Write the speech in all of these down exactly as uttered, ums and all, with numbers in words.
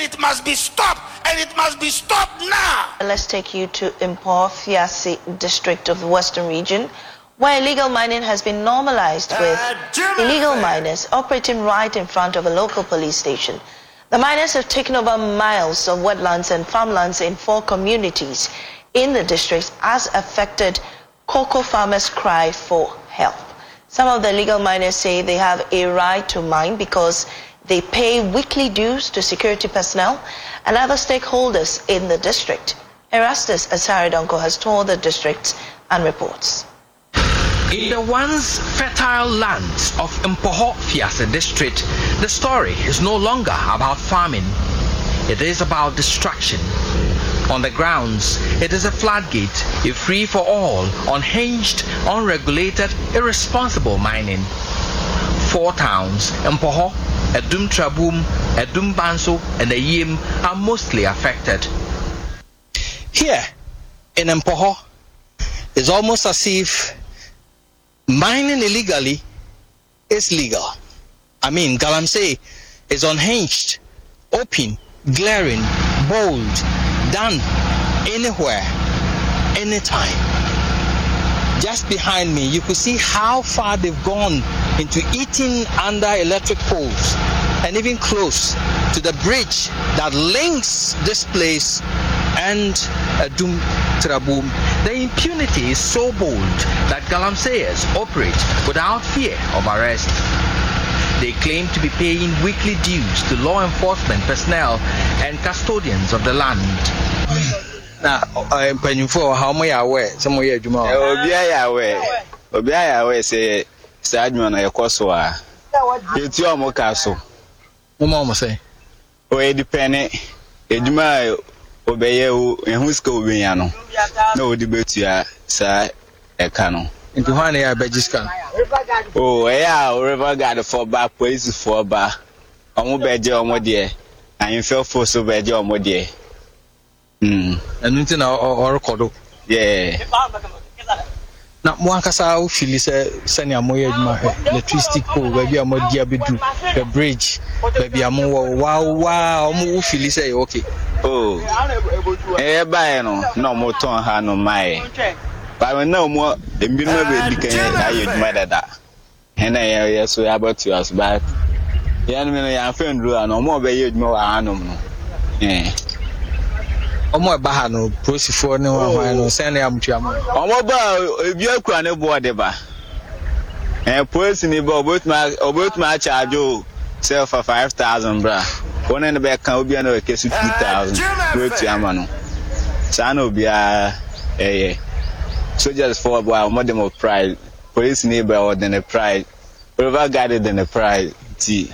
and it must be stopped, and it must be stopped now. Let's take you to Impoho Fiase district of the Western region, where illegal mining has been normalized with illegal miners operating right in front of a local police station. The miners have taken over miles of wetlands and farmlands in four communities in the district, as affected cocoa farmers cry for help. Some of the illegal miners say they have a right to mine because they pay weekly dues to security personnel and other stakeholders in the district. Erastus Asaridonko has toured the district and reports. In the once fertile lands of Impoho Fiase district, the story is no longer about farming. It is about destruction. On the grounds, it is a floodgate, a free-for-all, unhinged, unregulated, irresponsible mining. Four towns, Impoho, Edum Trabum, Edum Banso, and Ayim, are mostly affected. Here in Impoho, it's almost as if mining illegally is legal. I mean, Galamsey is unhinged, open, glaring, bold, done anywhere, anytime. Just behind me, you could see how far they've gone into eating under electric poles and even close to the bridge that links this place and Edum Trabum. The impunity is so bold that Galamseyers operate without fear of arrest. They claim to be paying weekly dues to law enforcement personnel and custodians of the land. Now, I'm paying for how many away, some way, Juma. Obia away. Obia away say, Sadman, a Koswa. It's your Mocaso. Mama say, Oh, a dependent, a Juma, obey you, and who's going Viano. No debate, ya, sir, a canon. Into one air Begiscan. Oh, yeah, river got for back places for bar. I won't be your more dear. I am fell for so bad your more dear. Hmm, and nothing or record. Yeah. Now, one casa feel is a senior moya, electricity pole, baby, a more dear bedu, the bridge, baby, a more wow, wow, more feel is a okay. Oh, eh, by no, no more ton hand on my. But I know more, the minimum became a matter that. And I yes, we are about to us, but the enemy I found no more by you more animal. Eh. Omo bahano prosifo ne ho no sene amtuam omo ba ebia kwa ne bo deba eh police ni ba obot ma obot ma charge o sell for five thousand bra one ne be kan obi na ke two thousand go to amano sa na obi a eh soldiers for boy omo dem of pride police ni ba or than a pride river guarded than a pride t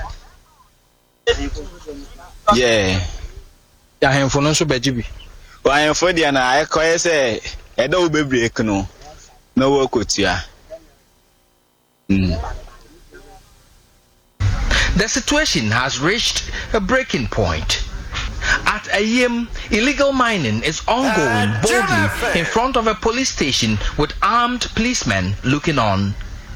yeah. Ya hemfo no so bejibi wa hemfo dia na ai koye se e da obe break no na wo kotua. The situation has reached a breaking point. At Ayim, illegal mining is ongoing boldly in front of a police station with armed policemen looking on.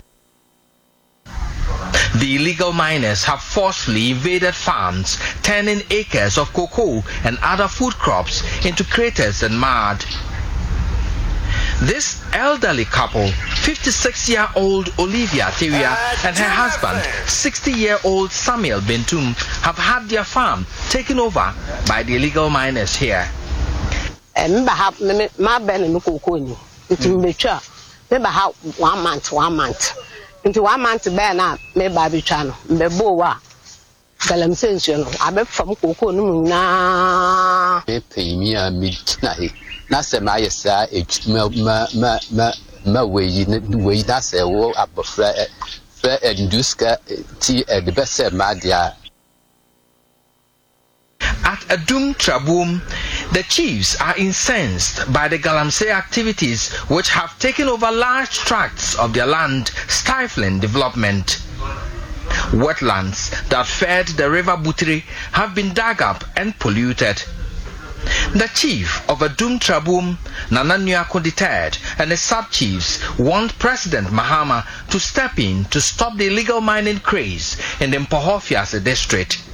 The illegal miners have forcefully invaded farms, turning acres of cocoa and other food crops into craters and mud. This elderly couple, fifty-six-year-old Olivia Teria and her husband, sixty-year-old Samuel Bentum, have had their farm taken over by the illegal miners here. One month, one month. Into one month, Bana, me baby channel, me boa, Galamsension, I bet from Coco na. Me pay me a midnight. Nasa Maya sa it ma ma ma ma ma way way that's a war up of Fred and Duska tea at the best Madia. At Edum Trabum, the chiefs are incensed by the Galamsey activities which have taken over large tracts of their land, stifling development. Wetlands that fed the river Butiri have been dug up and polluted. The chief of Edum Trabum, Nana Nyako the third, and the sub-chiefs want President Mahama to step in to stop the illegal mining craze in the Impoho Fiase district.